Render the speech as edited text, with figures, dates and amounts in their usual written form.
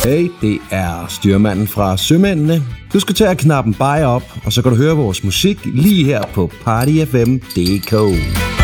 Hey, det er styrmanden fra Sømændene. Du skal tage knappen bare op, og så kan du høre vores musik lige her på partyfm.dk.